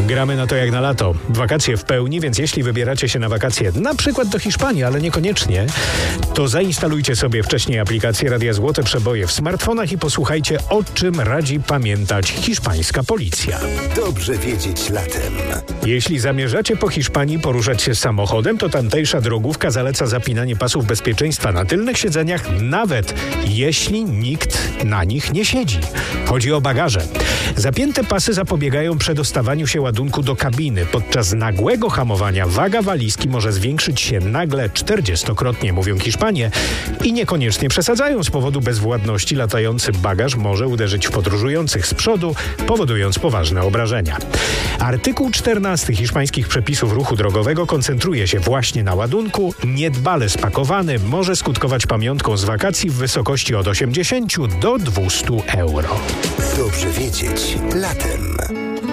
Gramy na to jak na lato. Wakacje w pełni, więc jeśli wybieracie się na wakacje na przykład do Hiszpanii, ale niekoniecznie, to zainstalujcie sobie wcześniej aplikację Radia Złote Przeboje w smartfonach i posłuchajcie, o czym radzi pamiętać hiszpańska policja. Dobrze wiedzieć latem. Jeśli zamierzacie po Hiszpanii poruszać się samochodem, to tamtejsza drogówka zaleca zapinanie pasów bezpieczeństwa na tylnych siedzeniach, nawet jeśli nikt na nich nie siedzi. Chodzi o bagaże. Zapięte pasy zapobiegają przedostawaniu się ładunku do kabiny. Podczas nagłego hamowania waga walizki może zwiększyć się nagle 40-krotnie, mówią Hiszpanie, i niekoniecznie przesadzają. Z powodu bezwładności latający bagaż może uderzyć w podróżujących z przodu, powodując poważne obrażenia. Artykuł 14 hiszpańskich przepisów ruchu drogowego koncentruje się właśnie na ładunku. Niedbale spakowany może skutkować pamiątką z wakacji w wysokości od 80 do 200 euro. Dobrze wiedzieć latem.